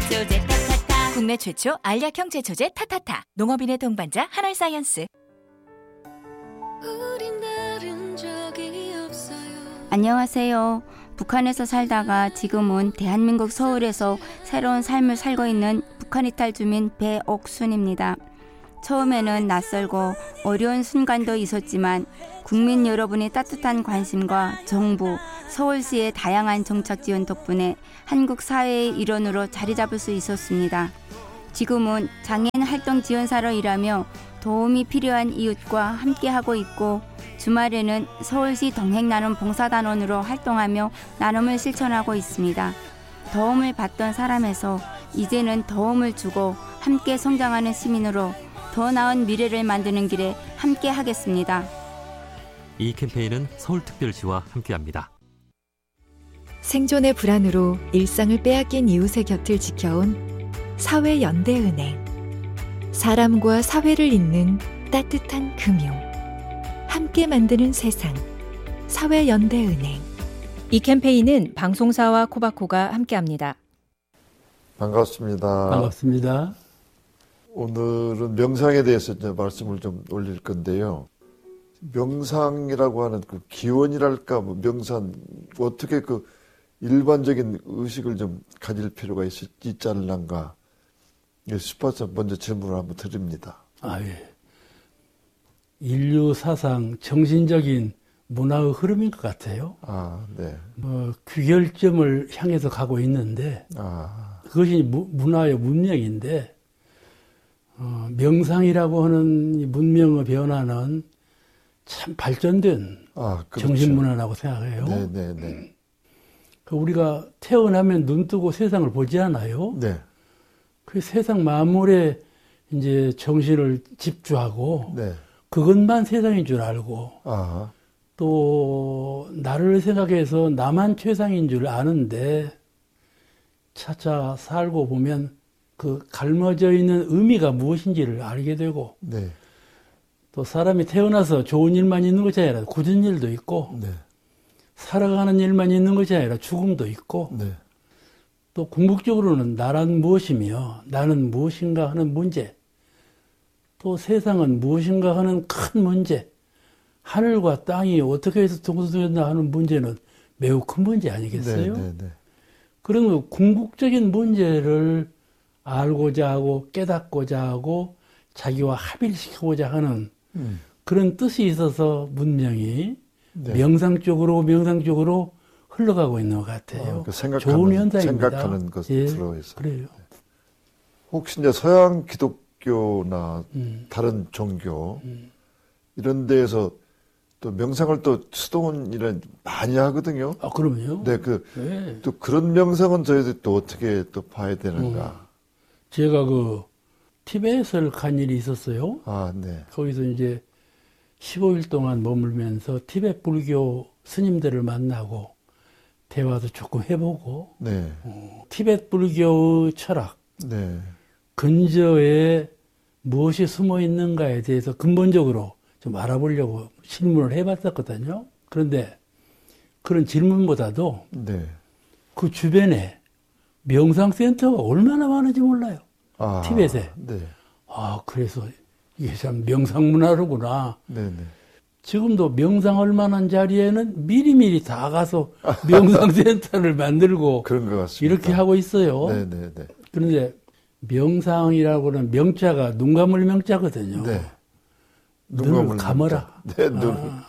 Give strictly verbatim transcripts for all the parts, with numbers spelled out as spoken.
제초제 타타타. 국내 최초 알약형 제초제 타타타. 농업인의 동반자 한알사이언스. 안녕하세요. 북한에서 살다가 지금은 대한민국 서울에서 새로운 삶을 살고 있는 북한 이탈 주민 배옥순입니다. 처음에는 낯설고 어려운 순간도 있었지만 국민 여러분의 따뜻한 관심과 정부, 서울시의 다양한 정책 지원 덕분에 한국 사회의 일원으로 자리 잡을 수 있었습니다. 지금은 장애인 활동 지원사로 일하며 도움이 필요한 이웃과 함께하고 있고 주말에는 서울시 동행나눔 봉사단원으로 활동하며 나눔을 실천하고 있습니다. 도움을 받던 사람에서 이제는 도움을 주고 함께 성장하는 시민으로 더 나은 미래를 만드는 길에 함께 하겠습니다. 이 캠페인은 서울특별시와 함께합니다. 생존의 불안으로 일상을 빼앗긴 이웃의 곁을 지켜온 사회연대은행. 사람과 사회를 잇는 따뜻한 금융. 함께 만드는 세상. 사회연대은행. 이 캠페인은 방송사와 코바코가 함께합니다. 반갑습니다. 반갑습니다. 오늘은 명상에 대해서 이제 말씀을 좀 올릴 건데요. 명상이라고 하는 그 기원이랄까, 뭐 명상, 어떻게 그 일반적인 의식을 좀 가질 필요가 있, 있지 않을란가 싶어서 먼저 질문을 한번 드립니다. 아, 예. 인류 사상 정신적인 문화의 흐름인 것 같아요. 아, 네. 뭐 귀결점을 향해서 가고 있는데, 아. 그것이 무, 문화의 문명인데, 어, 명상이라고 하는 이 문명의 변화는 참 발전된 아, 그렇죠. 정신문화라고 생각해요. 네, 네, 네. 그 우리가 태어나면 눈 뜨고 세상을 보지 않아요? 네. 그 세상 만물에 이제 정신을 집중하고, 네. 그것만 세상인 줄 알고, 아. 또 나를 생각해서 나만 최상인 줄 아는데, 차차 살고 보면 그 갈라져 있는 의미가 무엇인지를 알게 되고, 네. 또 사람이 태어나서 좋은 일만 있는 것이 아니라 굳은 일도 있고, 네. 살아가는 일만 있는 것이 아니라 죽음도 있고, 네. 또 궁극적으로는 나란 무엇이며 나는 무엇인가 하는 문제, 또 세상은 무엇인가 하는 큰 문제, 하늘과 땅이 어떻게 해서 동서되었나 하는 문제는 매우 큰 문제 아니겠어요? 네, 네, 네. 그런 그 궁극적인 문제를 알고자 하고 깨닫고자 하고 자기와 합의를 시키고자 하는 음. 그런 뜻이 있어서 문명이 네. 명상 쪽으로 명상 쪽으로 흘러가고 있는 것 같아요. 아, 그 생각하는, 좋은 현상입니다. 생각하는 것으로 예, 해서. 그래요. 혹시 이제 서양 기독교나 음. 다른 종교 음. 이런 데에서 또 명상을 또 수도원이란 많이 하거든요. 아, 그러면요? 네, 그, 네. 또 그런 명상은 저희들이 또 어떻게 또 봐야 되는가. 음. 제가 그, 티벳을 간 일이 있었어요. 아, 네. 거기서 이제 십오 일 동안 머물면서 티벳 불교 스님들을 만나고 대화도 조금 해보고, 네. 어, 티벳 불교의 철학, 네. 근저에 무엇이 숨어 있는가에 대해서 근본적으로 좀 알아보려고 질문을 해봤었거든요. 그런데 그런 질문보다도 네. 그 주변에 명상센터가 얼마나 많은지 몰라요. 아, 티벳에. 네. 아, 그래서 이게 참 명상문화로구나. 네네. 지금도 명상할 만한 자리에는 미리미리 다 가서 명상센터를 만들고 그런 것 같습니다. 이렇게 하고 있어요. 네네네. 그런데 명상이라고는 명자가 눈 감을 명자거든요. 네. 눈을 감아라. 네, 눈. 아,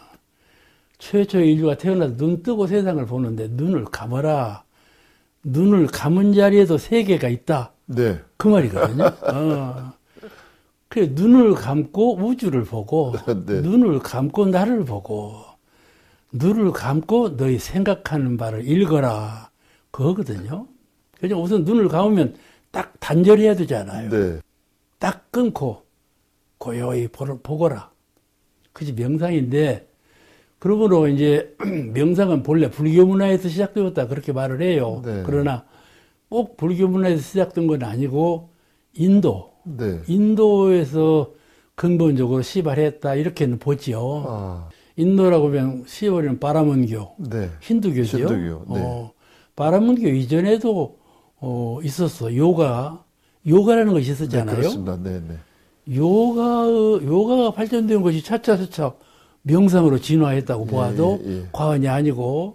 최초의 인류가 태어나서 눈 뜨고 세상을 보는데 눈을 감아라. 눈을 감은 자리에도 세계가 있다. 네. 그 말이거든요. 어. 그래, 눈을 감고 우주를 보고, 네. 눈을 감고 나를 보고, 눈을 감고 너희 생각하는 바를 읽어라. 그거거든요. 그냥 우선 눈을 감으면 딱 단절해야 되잖아요. 네. 딱 끊고 고요히 보거라. 그게 명상인데, 그러므로 이제 명상은 본래 불교 문화에서 시작되었다 그렇게 말을 해요. 네. 그러나 꼭 불교 문화에서 시작된 건 아니고 인도, 네. 인도에서 근본적으로 시발했다 이렇게는 보지요. 아. 인도라고 하면 시발은 바라문교, 네. 힌두교죠. 힌두교. 네. 어, 바라문교 이전에도 어, 있었어. 요가, 요가라는 것이 있었잖아요. 네, 그렇습니다. 네, 네. 요가, 요가가 발전된 것이 차차차차 명상으로 진화했다고 보아도 예, 예. 과언이 아니고,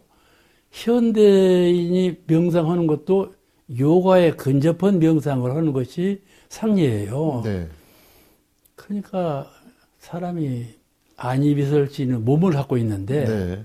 현대인이 명상하는 것도 요가에 근접한 명상을 하는 것이 상례예요. 네. 그러니까 사람이 안이비설지는 몸을 갖고 있는데 네.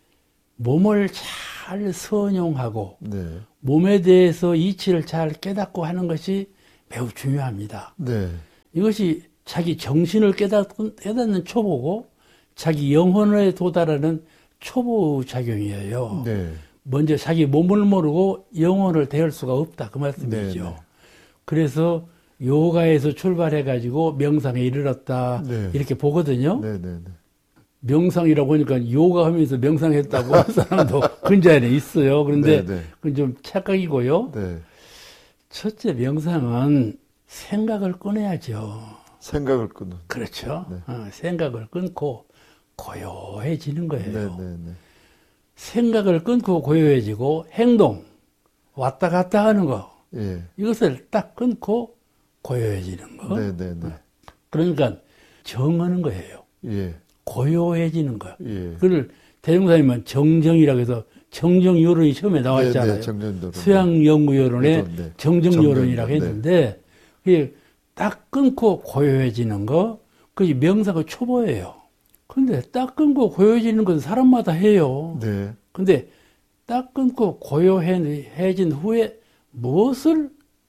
몸을 잘 선용하고 네. 몸에 대해서 이치를 잘 깨닫고 하는 것이 매우 중요합니다. 네. 이것이 자기 정신을 깨닫는, 깨닫는 초보고 자기 영혼에 도달하는 초보 작용이에요. 네. 먼저 자기 몸을 모르고 영혼을 대할 수가 없다 그 말씀이죠. 네, 네. 그래서 요가에서 출발해가지고 명상에 이르렀다 네. 이렇게 보거든요. 네, 네, 네. 명상이라고 하니까 요가하면서 명상했다고 하는 사람도 근자에 있어요. 그런데 네, 네. 그건 좀 착각이고요. 네. 첫째 명상은 생각을 꺼내야죠. 생각을 끊는. 그렇죠. 네. 어, 생각을 끊고 고요해지는 거예요. 네, 네, 네. 생각을 끊고 고요해지고 행동 왔다 갔다 하는 거 예. 이것을 딱 끊고 고요해지는 거. 네, 네, 네. 그러니까 정하는 거예요. 예. 고요해지는 거. 예. 그걸 대종사님은 정정이라고 해서 정정요론이 처음에 나왔잖아요. 네, 네, 정정요론. 수양연구요론에 네. 정정요론이라고 정정, 했는데 그게 딱 끊고 고요해지는 거 그게 명상의 초보예요. 근데 딱 끊고 고요해지는 건 사람마다 해요. 네. 근데 딱 끊고 고요해진 후에 무엇을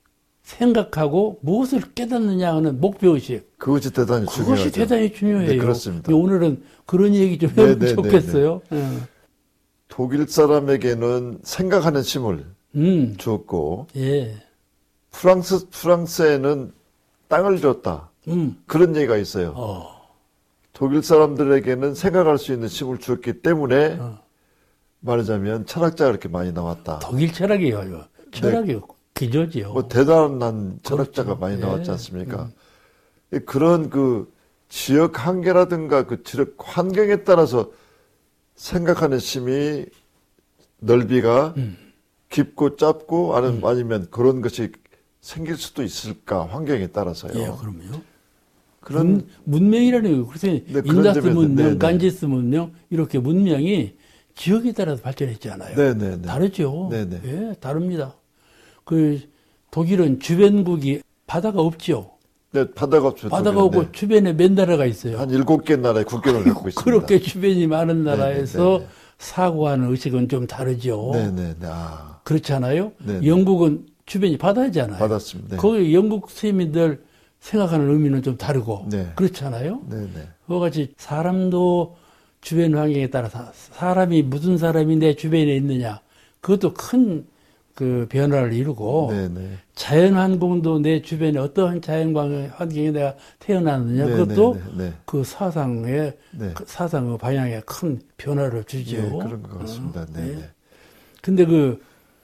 생각하고 무엇을 깨닫느냐 하는 목표의식. 그것이 대단히 그것이 중요하죠. 대단히 중요해요. 네, 그렇습니다. 오늘은 그런 얘기 좀 네, 해보면 네, 좋겠어요. 네, 네. 독일 사람에게는 생각하는 힘을 음, 주었고 예. 프랑스 프랑스에는 땅을 줬다. 음, 그런 얘기가 있어요. 어, 독일 사람들에게는 생각할 수 있는 힘을 주었기 때문에 어. 말하자면 철학자가 그렇게 많이 나왔다. 독일 철학이요. 이거. 철학이 기조지요. 뭐 대단한 철학자가 그렇죠. 많이 예. 나왔지 않습니까? 그런 그 지역 한계라든가 그 지역 환경에 따라서 생각하는 심이 넓이가 음. 깊고 짧고 아니면, 아니면 그런 것이 생길 수도 있을까 환경에 따라서요. 예, 그럼요. 그런 문, 문명이라는 거. 그래서 네, 그런 인다스 점에서, 문명, 네, 네. 간지스 문명 이렇게 문명이 지역에 따라서 발전했잖아요. 네네네. 다르죠. 네네. 예, 다릅니다. 그 독일은 주변국이 바다가 없죠. 네, 바다가 없죠. 바다가 독일은. 없고 주변에 몇 나라가 있어요. 한 일곱 개 나라의 국경을 갖고 있습니다. 그렇게 주변이 많은 나라에서 네네네. 사고하는 의식은 좀 다르죠. 네네네. 아, 그렇잖아요. 네네. 영국은 주변이 바다잖아요. 받았습니다. 네. 거기 영국 시민들 생각하는 의미는 좀 다르고 네. 그렇잖아요. 네네. 그와 같이 사람도 주변 환경에 따라서 사람이 무슨 사람이 내 주변에 있느냐 그것도 큰 그 변화를 이루고 네네. 자연 환경도 내 주변에 어떠한 자연 환경에 내가 태어났느냐 네네네. 그것도 네. 그 사상의 네. 그 사상의 방향에 큰 변화를 주죠. 네, 그런 것 같습니다. 어, 네네. 네. 근데 그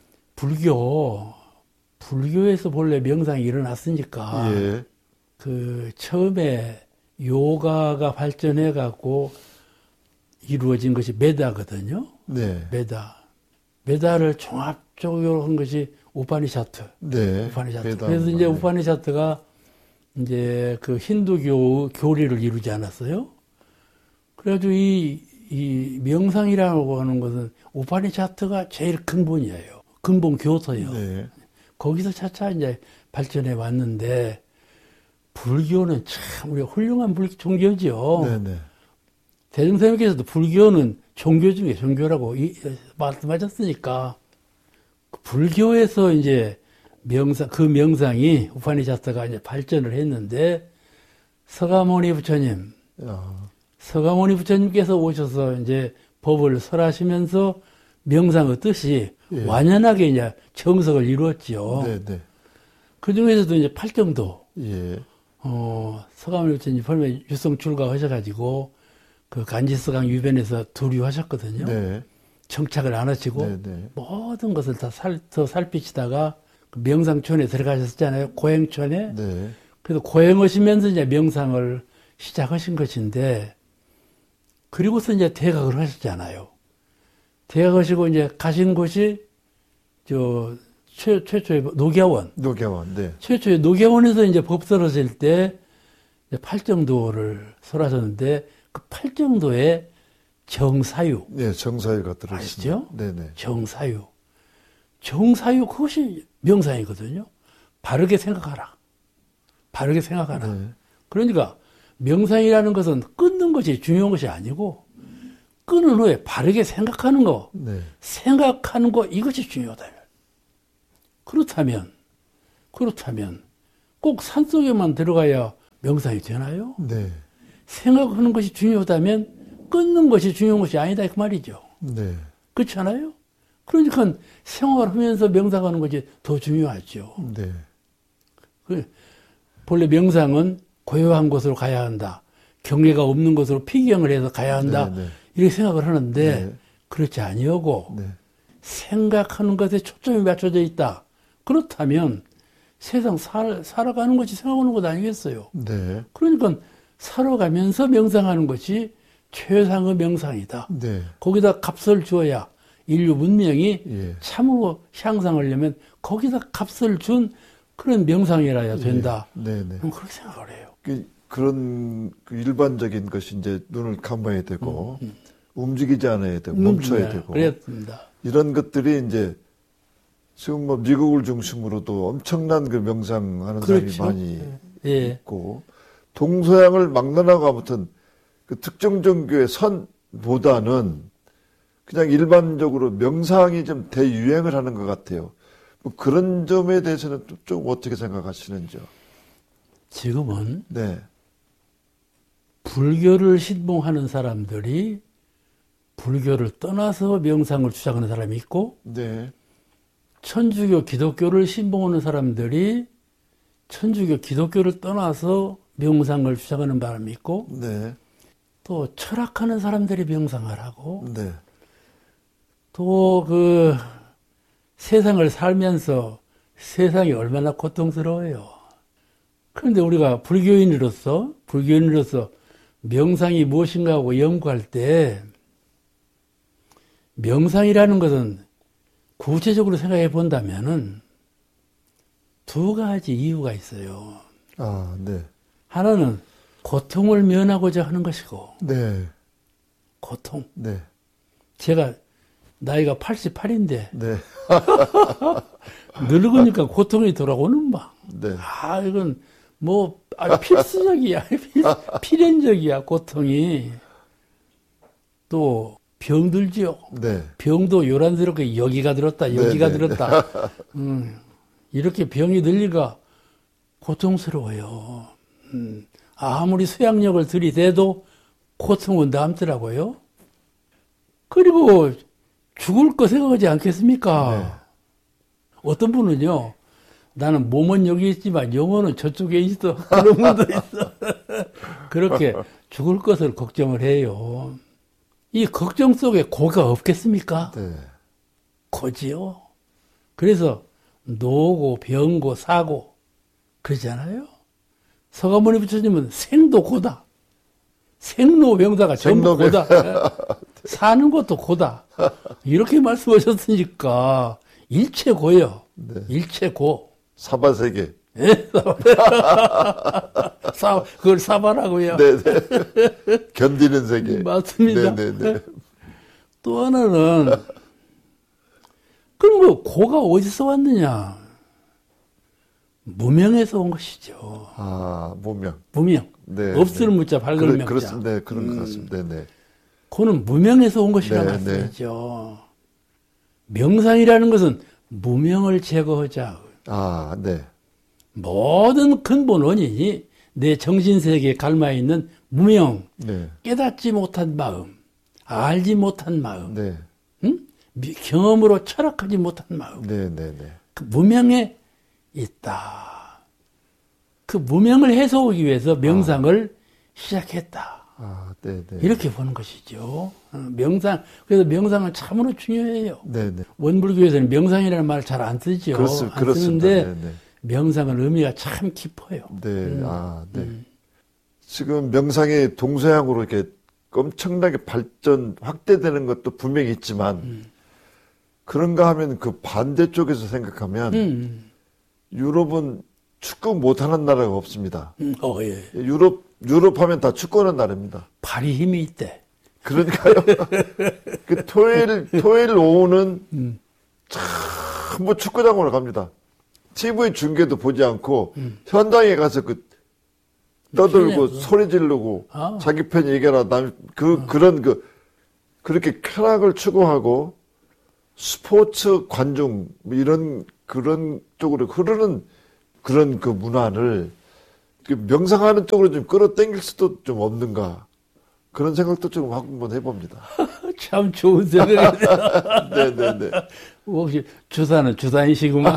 불교 불교에서 본래 명상이 일어났으니까 예. 그 처음에 요가가 발전해 갖고 이루어진 것이 메다거든요. 네. 메다. 메다를 종합적으로 한 것이 우파니샤트. 네. 우파니샤트. 배다. 그래서 이제 네. 우파니샤트가 이제 그 힌두교 교리를 이루지 않았어요. 그래가지고 이, 이 명상이라고 하는 것은 우파니샤트가 제일 근본이에요. 근본 교서예요. 네. 거기서 차차 이제 발전해 왔는데 불교는 참 우리가 훌륭한 불 종교죠. 네네. 대중선생님께서도 불교는 종교 중에 종교라고 이, 말씀하셨으니까 불교에서 이제 명상 그 명상이 우파니샤트가 이제 발전을 했는데 서가모니 부처님, 아, 서가모니 부처님께서 오셔서 이제 법을 설하시면서 명상의 뜻이 예. 완연하게 이제 정석을 이루었죠. 네네. 그 중에서도 이제 팔정도 예. 어, 서가모니 부처님 처음에 유성 출가하셔가지고 그 간지스강 유변에서 두류하셨거든요. 네. 정착을 안 하시고 네네. 모든 것을 다 살, 더 살피시다가 그 명상촌에 들어가셨잖아요. 고행촌에. 네. 그래서 고행하시면서 이제 명상을 시작하신 것인데 그리고서 이제 대각을 하셨잖아요. 대각하시고 이제 가신 곳이 저 최, 최초의 녹야원. 녹야원, 네. 최초의 녹야원에서 이제 법 떨어질 때 팔정도를 설하셨는데 그 팔정도에 정사유. 네, 정사유가 들어있습니다. 아시죠? 네네. 정사유. 정사유, 그것이 명상이거든요. 바르게 생각하라. 바르게 생각하라. 네. 그러니까 명상이라는 것은 끊는 것이 중요한 것이 아니고 끊은 후에 바르게 생각하는 거, 네. 생각하는 거 이것이 중요하다. 그렇다면, 그렇다면 꼭 산속에만 들어가야 명상이 되나요? 네. 생각하는 것이 중요하다면 끊는 것이 중요한 것이 아니다 그 말이죠. 네. 그렇지 않아요? 그러니까 생활하면서 명상하는 것이 더 중요하죠. 네. 본래 명상은 고요한 곳으로 가야 한다. 경계가 없는 곳으로 피경을 해서 가야 한다. 네, 네. 이렇게 생각을 하는데 네. 그렇지 아니하고 네. 생각하는 것에 초점이 맞춰져 있다. 그렇다면 세상 살, 살아가는 것이 생각하는 것 아니겠어요? 네. 그러니까 살아가면서 명상하는 것이 최상의 명상이다. 네. 거기다 값을 주어야 인류 문명이 예. 참으로 향상하려면 거기다 값을 준 그런 명상이라야 된다. 예. 네네. 그렇게 생각을 해요. 그, 그런 그 일반적인 것이 이제 눈을 감아야 되고 음, 음. 움직이지 않아야 되고 음, 멈춰야 네, 되고 그렇습니다. 이런 것들이 이제 지금 뭐 미국을 중심으로도 엄청난 그 명상하는 그렇죠. 사람이 많이 예. 있고 동서양을 막론하고 아무튼 그 특정 종교의 선보다는 그냥 일반적으로 명상이 좀 대유행을 하는 것 같아요. 뭐 그런 점에 대해서는 좀 어떻게 생각하시는지요? 지금은 네. 불교를 신봉하는 사람들이 불교를 떠나서 명상을 주장하는 사람이 있고 네. 천주교 기독교를 신봉하는 사람들이 천주교 기독교를 떠나서 명상을 주장하는 사람이 있고 네. 또 철학하는 사람들이 명상을 하고 네. 또 그 세상을 살면서 세상이 얼마나 고통스러워요. 그런데 우리가 불교인으로서 불교인으로서 명상이 무엇인가 하고 연구할 때 명상이라는 것은 구체적으로 생각해 본다면은 두 가지 이유가 있어요. 아, 네. 하나는 고통을 면하고자 하는 것이고 네. 고통. 네. 제가 나이가 팔십팔인데 네. 늙으니까 고통이 돌아오는 바. 네. 아, 이건 뭐 아, 필수적이야. 필, 필연적이야, 고통이. 또 병들지요. 네. 병도 요란스럽게 여기가 들었다, 여기가 네, 네, 들었다. 네. 음, 이렇게 병이 들리가 고통스러워요. 음, 아무리 수양력을 들이대도 고통은 남더라고요. 그리고 죽을 거 생각하지 않겠습니까? 네. 어떤 분은요, 나는 몸은 여기 있지만 영혼은 저쪽에 있어. 그런 분도 있어. 그렇게 죽을 것을 걱정을 해요. 이 걱정 속에 고가 없겠습니까? 네. 고지요. 그래서 노고, 병고, 사고 그러잖아요. 서가모니 부처님은 생도 고다. 생로병사가 전부 고다. 사는 것도 고다. 이렇게 말씀하셨으니까 일체 고요. 네. 일체 고. 사바세계. 예? 사, 그걸 사바라고요. 네네. 견디는 세계. 맞습니다. 네네네. 또 하나는, 그럼 뭐, 고가 어디서 왔느냐? 무명에서 온 것이죠. 아, 무명. 무명. 네. 없을 네. 무자, 밝을 그래, 명자. 그렇습니다. 네, 그런 음. 것 같습니다. 네네. 그거는 무명에서 온 것이라 네, 말씀이죠. 명상이라는 것은 무명을 제거하자. 아, 네. 모든 근본 원인이 내 정신세계에 갈마 있는 무명, 네. 깨닫지 못한 마음, 알지 못한 마음, 네. 응? 경험으로 철학하지 못한 마음, 네네네. 그 무명에 있다. 그 무명을 해소하기 위해서 명상을 아. 시작했다. 아, 네네. 이렇게 보는 것이죠. 명상, 그래서 명상은 참으로 중요해요. 네네. 원불교에서는 명상이라는 말을 잘 안 쓰죠. 그렇습, 안 그렇습니다. 쓰는데 네네. 명상은 의미가 참 깊어요. 네, 음. 아, 네. 음. 지금 명상이 동서양으로 이렇게 엄청나게 발전, 확대되는 것도 분명히 있지만, 음. 그런가 하면 그 반대쪽에서 생각하면 음. 유럽은 축구 못하는 나라가 없습니다. 음, 어, 예. 유럽, 유럽 하면 다 축구하는 나라입니다. 발이 힘이 있대. 그러니까요. 그 토요일, 토요일 오후는 음. 전부 축구장으로 갑니다. 티비 중계도 보지 않고 음. 현장에 가서 그 떠들고 그거. 소리 지르고 아. 자기 편 얘기하라. 남, 그, 어. 그런 그, 그렇게 쾌락을 추구하고 스포츠 관중, 뭐 이런, 그런 쪽으로 흐르는 그런 그 문화를 명상하는 쪽으로 좀 끌어당길 수도 좀 없는가. 그런 생각도 좀 한번 해봅니다. 참 좋은 생각이네요. 네네네. 혹시 주사는 주사이시구만.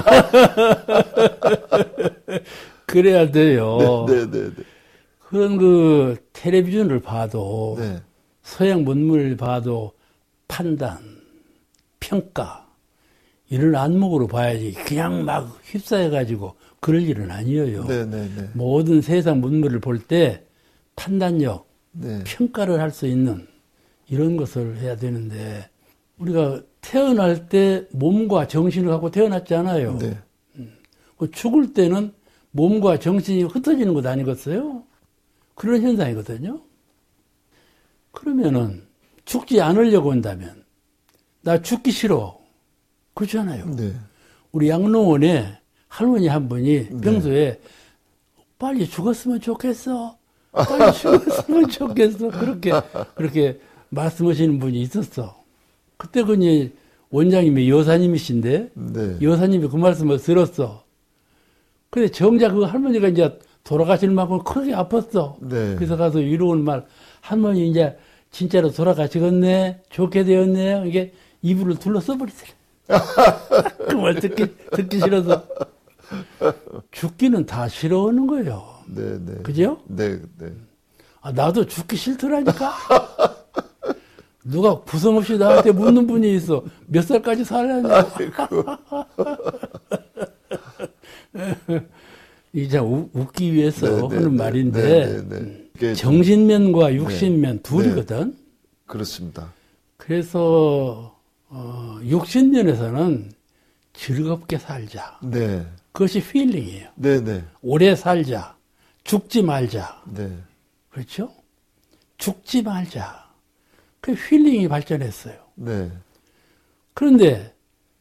그래야 돼요. 네네네. 그런 그 텔레비전을 봐도 네. 서양 문물을 봐도 판단, 평가 이런 안목으로 봐야지 그냥 막 휩싸여가지고 그럴 일은 아니에요. 네네네. 모든 세상 문물을 볼 때 판단력, 네. 평가를 할 수 있는 이런 것을 해야 되는데 우리가 태어날 때 몸과 정신을 갖고 태어났지 않아요. 네. 죽을 때는 몸과 정신이 흩어지는 것 아니겠어요? 그런 현상이거든요. 그러면은 죽지 않으려고 한다면 나 죽기 싫어. 그렇잖아요. 네. 우리 양로원에 할머니 한 분이 네. 평소에 빨리 죽었으면 좋겠어. 빨리 죽었으면 좋겠어. 그렇게, 그렇게 말씀하시는 분이 있었어. 그때 그 이제 원장님이 여사님이신데, 네. 여사님이 그 말씀을 들었어. 근데 정작 그 할머니가 이제 돌아가실 만큼 크게 아팠어. 네. 그래서 가서 위로운 말, 할머니 이제 진짜로 돌아가시겠네? 좋게 되었네? 이게 이불을 둘러 써버리더래. 그 말 듣기, 듣기 싫어서. 죽기는 다 싫어하는 거예요. 네, 네. 그죠? 네, 네. 아, 나도 죽기 싫더라니까? 누가 구성 없이 나한테 묻는 분이 있어. 몇 살까지 살았냐? 이제 웃기 위해서 네, 네, 하는 네, 말인데, 네, 네, 네. 정신면과 육신면 네. 둘이거든? 그렇습니다. 그래서, 어, 육신면에서는 즐겁게 살자. 네. 그것이 필링이에요. 네, 네. 오래 살자. 죽지 말자. 네. 그렇죠? 죽지 말자. 그 힐링이 발전했어요. 네. 그런데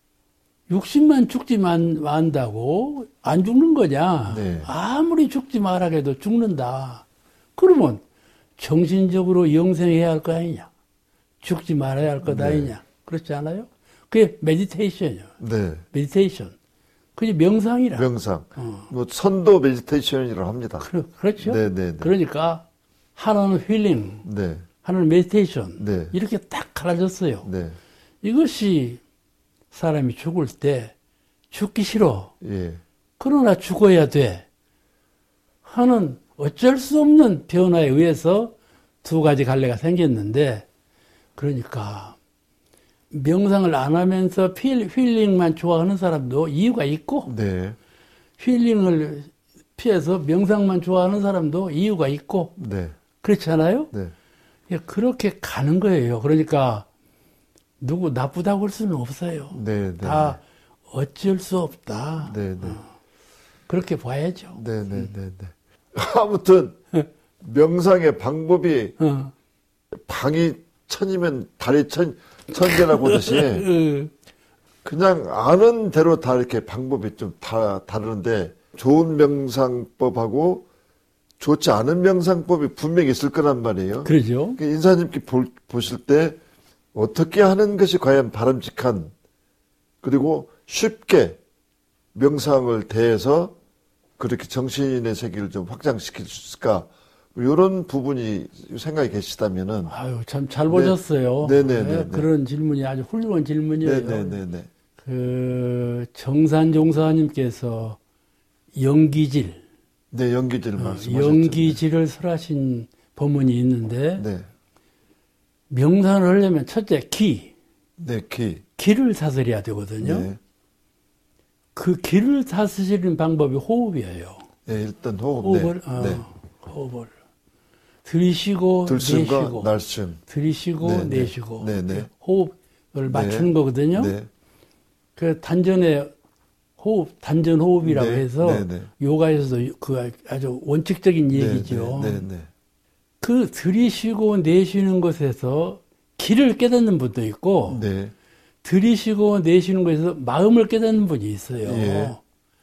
육신만 죽지 만다고 안 죽는 거냐? 네. 아무리 죽지 말아 해도 죽는다. 그러면 정신적으로 영생해야 할 거 아니냐? 죽지 말아야 할 것 네. 아니냐? 그렇지 않아요? 그게 메디테이션이요. 네. 메디테이션. 그게 명상이라. 명상. 어. 뭐 선도 메디테이션이라고 합니다. 그, 그렇죠? 네, 네, 네. 그러니까 하나는 힐링, 네. 하나는 메디테이션. 네. 이렇게 딱 갈라졌어요. 네. 이것이 사람이 죽을 때 죽기 싫어. 예. 그러나 죽어야 돼. 하는 어쩔 수 없는 변화에 의해서 두 가지 갈래가 생겼는데, 그러니까 명상을 안 하면서 필, 힐링만 좋아하는 사람도 이유가 있고, 네. 힐링을 피해서 명상만 좋아하는 사람도 이유가 있고, 네. 그렇잖아요? 네. 그렇게 가는 거예요. 그러니까 누구 나쁘다고 할 수는 없어요. 네. 네. 다 어쩔 수 없다. 네, 네. 어, 그렇게 봐야죠. 네, 네, 네, 네. 아무튼 명상의 방법이 어. 방이 천이면 달이 천, 천개라고 하듯이 그냥 아는 대로 다 이렇게 방법이 좀 다 다르는데 좋은 명상법하고 좋지 않은 명상법이 분명히 있을 거란 말이에요. 그러죠. 그러니까 인사님께 볼, 보실 때 어떻게 하는 것이 과연 바람직한 그리고 쉽게 명상을 대해서 그렇게 정신의 세계를 좀 확장시킬 수 있을까? 이런 부분이 생각이 계시다면은. 아유, 참 잘 보셨어요. 네, 네, 네, 네. 그런 질문이 아주 훌륭한 질문이에요. 네, 네, 네, 네. 그 정산종사님께서 연기질, 네, 연기질 어, 말씀하셨죠. 연기질을 설하신 법문이 있는데 네. 명상을 하려면 첫째 기, 네, 기. 기를 다스려야 되거든요. 네. 그 기를 다스리는 방법이 호흡이에요. 네, 일단 호흡. 호흡을, 네. 어, 네. 호흡을 들이쉬고 들숨과 내쉬고, 날숨. 들이쉬고 네, 네. 내쉬고 네, 네. 호흡을 맞추는 거거든요. 네. 그 단전의 호흡, 단전 호흡이라고 네, 해서 네, 네. 요가에서도 그 아주 원칙적인 얘기죠. 네, 네, 네, 네. 그 들이쉬고 내쉬는 것에서 기를 깨닫는 분도 있고 네. 들이쉬고 내쉬는 것에서 마음을 깨닫는 분이 있어요. 예.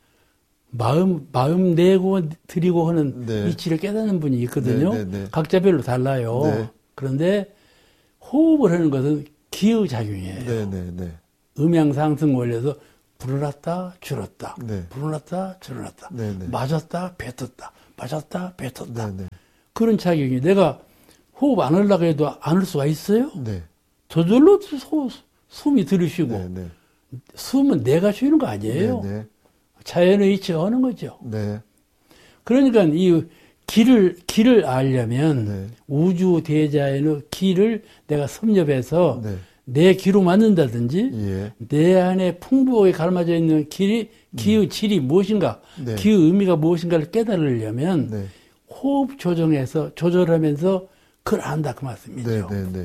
마음, 마음 내고 들이고 하는 네. 이치를 깨닫는 분이 있거든요. 네, 네, 네. 각자별로 달라요. 네. 그런데 호흡을 하는 것은 기의 작용이에요. 네, 네, 네. 음양 상승 원리에서 불어났다 줄었다. 네. 불어났다 줄어났다. 네, 네. 맞았다 뱉었다. 맞았다 뱉었다. 네, 네. 그런 작용이 내가 호흡 안 하려고 해도 안 할 수가 있어요? 네. 저절로 소, 숨이 들이쉬고 네, 네. 숨은 내가 쉬는 거 아니에요. 네, 네. 자연의 이치가 하는 거죠. 네. 그러니까 이 길을 길을 알려면 네. 우주 대자연의 길을 내가 섭렵해서 네. 내 기로 만든다든지 예. 내 안에 풍부하게 가르마져 있는 길이 기의 질이 무엇인가, 네. 기의 의미가 무엇인가를 깨달으려면 네. 호흡 조정해서 조절하면서 그걸 안다 그 말씀이죠. 네, 네, 네.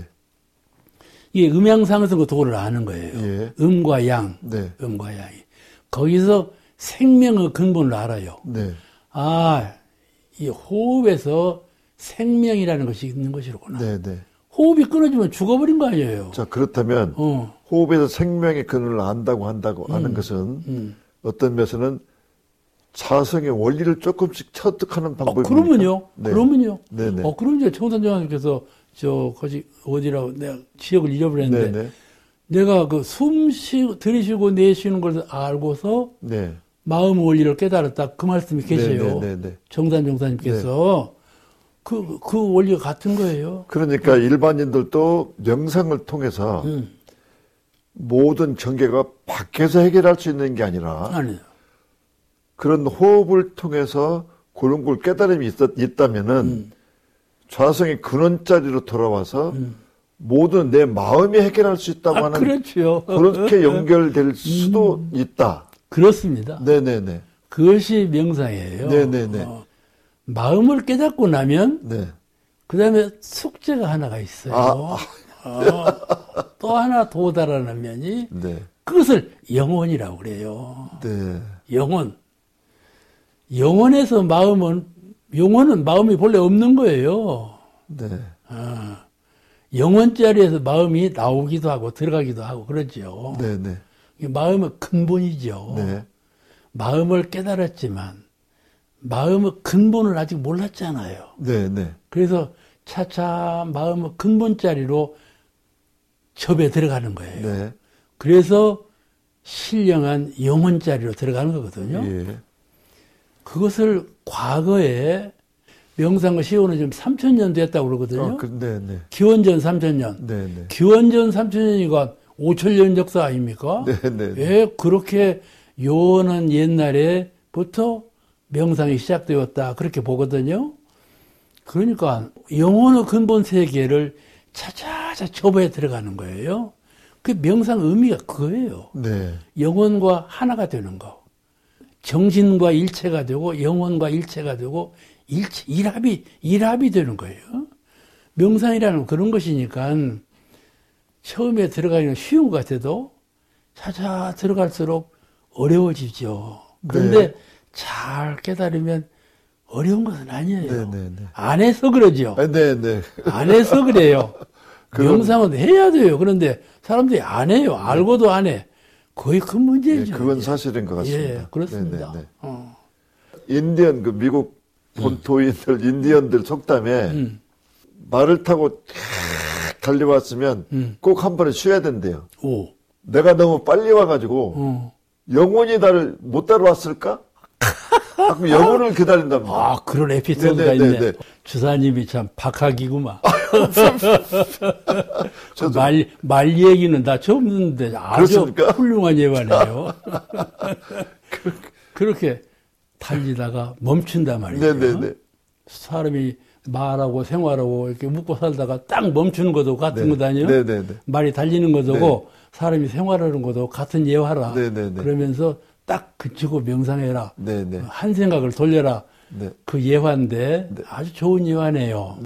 이게 음양상승의 도를 아는 거예요. 예. 음과 양, 네. 음과 양이 거기서 생명의 근본을 알아요. 네. 아, 이 호흡에서 생명이라는 것이 있는 것이로구나. 네, 네. 호흡이 끊어지면 죽어버린 거 아니에요. 자, 그렇다면 어, 호흡에서 생명의 근원을 안다고 한다고 하는 것은 음. 어떤 면에서는 자성의 원리를 조금씩 터득하는 어, 방법입니다. 그러면요. 네. 그러면요. 네, 네. 어, 그럼 이제 청산장님께서 저 거기 어디라고 내가 지역을 잃어버렸는데 네, 네. 내가 그 숨 쉬, 들이쉬고 내쉬는 걸 알고서 네. 마음 원리를 깨달았다 그 말씀이 계세요. 네, 네, 네, 네. 정산 정사님께서 그, 그 원리가 같은 거예요. 그러니까 일반인들도 명상을 통해서 음. 모든 경계가 밖에서 해결할 수 있는 게 아니라 아니요. 그런 호흡을 통해서 그런 걸 깨달음이 있었, 있다면은 음. 좌성의 근원자리로 돌아와서 음. 모든 내 마음이 해결할 수 있다고 아, 하는 그렇죠. 그렇게 연결될 수도 음. 있다. 그렇습니다. 네네네. 그것이 명상이에요. 네네네. 어, 마음을 깨닫고 나면 네. 그 다음에 숙제가 하나가 있어요. 아, 어, 또 하나 도달하는 면이 네. 그것을 영혼이라고 그래요. 네. 영혼. 영혼에서 마음은 영혼은 마음이 본래 없는 거예요. 네. 어, 영혼 자리에서 마음이 나오기도 하고 들어가기도 하고 그러죠. 네네. 마음의 근본이죠. 네. 마음을 깨달았지만 마음의 근본을 아직 몰랐잖아요. 네네. 그래서 차차 마음의 근본 자리로 접에 들어가는 거예요. 네. 그래서 신령한 영혼 자리로 들어가는 거거든요. 예. 그것을 과거에 명상의 시호는 지금 삼천 년 됐다고 그러거든요. 어, 그, 네네. 기원전 삼천 년. 네네. 기원전 삼천 년이가 오천 년 역사 아닙니까? 네네. 예, 그렇게 요원한 옛날에부터 명상이 시작되었다. 그렇게 보거든요. 그러니까 영혼의 근본 세계를 차차차 접어에 들어가는 거예요. 그 명상 의미가 그거예요. 네. 영혼과 하나가 되는 거. 정신과 일체가 되고 영혼과 일체가 되고 일체, 일합이, 일합이 되는 거예요. 명상이라는 건 그런 것이니까 처음에 들어가기는 쉬운 것 같아도 차차 들어갈수록 어려워지죠. 그런데 네. 잘 깨달으면 어려운 것은 아니에요. 네네네. 안 해서 그러죠. 아, 네네. 안 해서 그래요. 그럼- 명상은 해야 돼요. 그런데 사람들이 안 해요. 알고도 안 해. 거의 큰 문제죠. 예, 그건 이게. 사실인 것 같습니다. 예, 그렇습니다. 네네네. 어. 인디언, 그 미국 본토인들, 인디언들 속담에 음, 말을 타고 달려왔으면 음. 꼭 한 번에 쉬어야 된대요. 오. 내가 너무 빨리 와가지고 어. 영혼이 나를 못 따라왔을까? 자꾸 영혼을 기다린답니다. 아, 그런 에피소드가 네네네네. 있네. 주사님이 참 박학이구만. 저도 말, 말 얘기는 다 처음 듣는데 아주 그렇습니까? 훌륭한 예화네요. 그렇게 달리다가 멈춘단 말이에요. 네네네. 사람이 말하고 생활하고 이렇게 묵고 살다가 딱 멈추는 것도 같은 네. 거 아니에요? 네네네. 말이 달리는 것도 사람이 생활하는 것도 같은 예화라. 네네네. 그러면서 딱 그치고 명상해라. 네네. 한 생각을 돌려라. 네. 그 예화인데 네. 아주 좋은 예화네요.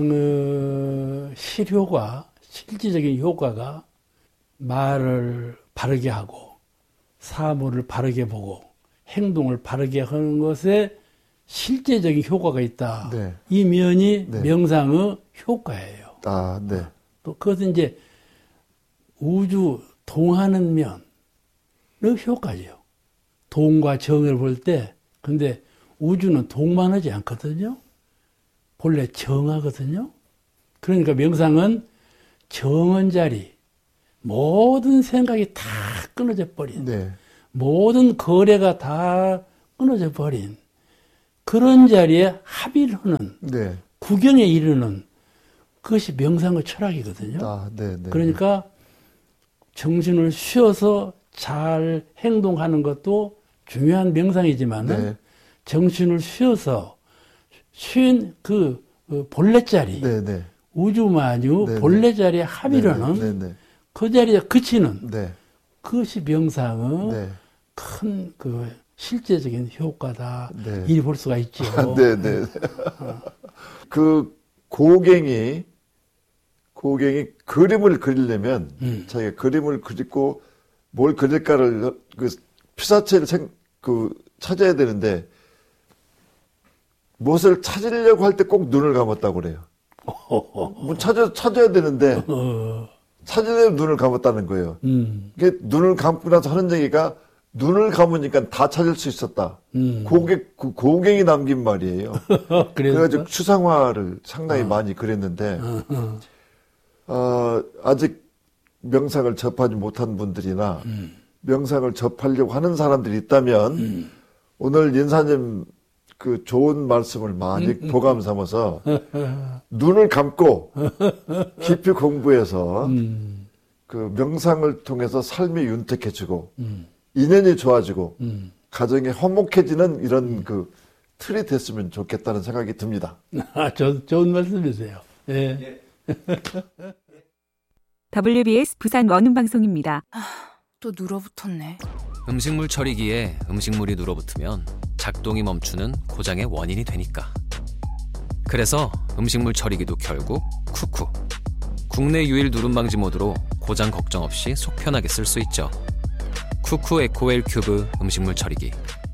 명상의 실효가, 실질적인 효과가 말을 바르게 하고 사물을 바르게 보고 행동을 바르게 하는 것에 실제적인 효과가 있다. 네. 이 면이 네. 명상의 효과예요. 아, 네. 또 그것은 이제 우주 동하는 면의 효과죠. 동과 정을 볼 때, 근데 우주는 동만 하지 않거든요. 본래 정하거든요. 그러니까 명상은 정한 자리, 모든 생각이 다 끊어져 버린, 네. 모든 거래가 다 끊어져 버린 그런 자리에 합의를 하는, 네. 구경에 이르는 그것이 명상의 철학이거든요. 아, 네, 네. 그러니까 정신을 쉬어서 잘 행동하는 것도 중요한 명상이지만 네. 정신을 쉬어서 쉰 그 본래 자리, 네, 네. 우주만유 네, 네. 본래 자리에 합의라는 네, 네. 그 자리에 그치는 네. 그것이 명상의 네. 큰 그 실제적인 효과다. 네. 이리 볼 수가 있죠. 아, 네, 네. 그 고갱이 고갱이 그림을 그리려면 음. 자기가 그림을 그리고 뭘 그릴까를 그 피사체를 생, 그 찾아야 되는데 무엇을 찾으려고 할 때 꼭 눈을 감았다고 그래요. 뭐 찾아 찾아야 되는데 어. 찾으려면 눈을 감았다는 거예요. 음. 이게 눈을 감고 나서 하는 얘기가 눈을 감으니까 다 찾을 수 있었다. 음. 고개, 그 고갱이 남긴 말이에요. 그래가지고 추상화를 상당히 어. 많이 그랬는데, 어, 어. 어, 아직 명상을 접하지 못한 분들이나 음. 명상을 접하려고 하는 사람들이 있다면, 음. 오늘 인사님 그 좋은 말씀을 많이 음. 보감 삼아서 눈을 감고 깊이 공부해서 음. 그 명상을 통해서 삶이 윤택해지고, 음. 인연이 좋아지고 음. 가정이 화목해지는 이런 그 틀이 됐으면 좋겠다는 생각이 듭니다. 아, 저, 좋은 말씀이세요. 예. 더블유비에스 부산 원음방송입니다. 아, 또 눌어붙었네. 음식물 처리기에 음식물이 눌어붙으면 작동이 멈추는 고장의 원인이 되니까. 그래서 음식물 처리기도 결국 쿠쿠. 국내 유일 누름 방지 모드로 고장 걱정 없이 속 편하게 쓸 수 있죠. 쿠쿠 에코웰 큐브 음식물 처리기.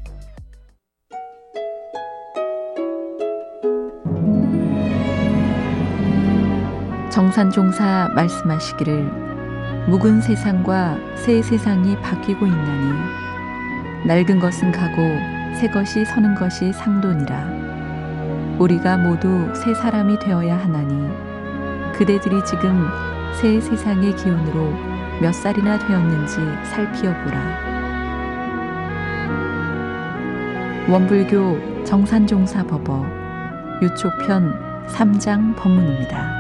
정산종사 말씀하시기를 묵은 세상과 새 세상이 바뀌고 있나니 낡은 것은 가고 새 것이 서는 것이 상도니라. 우리가 모두 새 사람이 되어야 하나니 그대들이 지금 새 세상의 기운으로 몇 살이나 되었는지 살피어보라. 원불교 정산종사법어 유촉편 삼 장 법문입니다.